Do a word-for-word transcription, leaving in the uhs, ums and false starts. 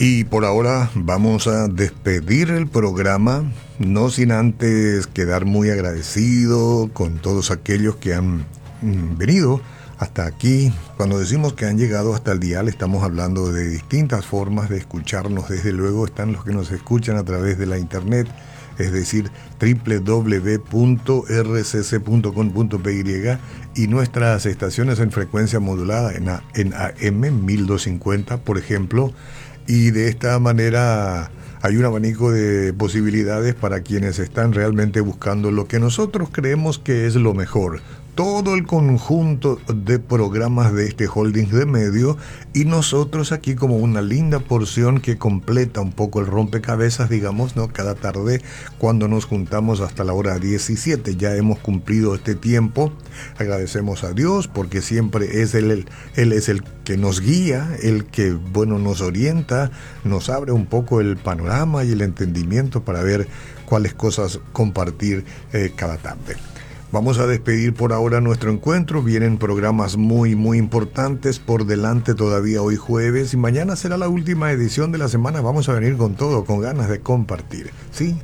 Y por ahora vamos a despedir el programa, no sin antes quedar muy agradecido con todos aquellos que han mm, venido hasta aquí. Cuando decimos que han llegado hasta el dial, estamos hablando de distintas formas de escucharnos. Desde luego están los que nos escuchan a través de la internet, es decir, doble u doble u doble u punto r c c punto com punto p y y nuestras estaciones en frecuencia modulada en, A, en A M mil doscientos cincuenta, por ejemplo. Y de esta manera hay un abanico de posibilidades para quienes están realmente buscando lo que nosotros creemos que es lo mejor. Todo el conjunto de programas de este holding de medio y nosotros aquí como una linda porción que completa un poco el rompecabezas, digamos, ¿no? Cada tarde cuando nos juntamos hasta la hora diecisiete. Ya hemos cumplido este tiempo. Agradecemos a Dios porque siempre es Él, él, él es el que nos guía, el que, bueno, nos orienta, nos abre un poco el panorama y el entendimiento para ver cuáles cosas compartir eh, cada tarde. Vamos a despedir por ahora nuestro encuentro. Vienen programas muy, muy importantes por delante todavía hoy jueves. Y mañana será la última edición de la semana. Vamos a venir con todo, con ganas de compartir. ¿Sí?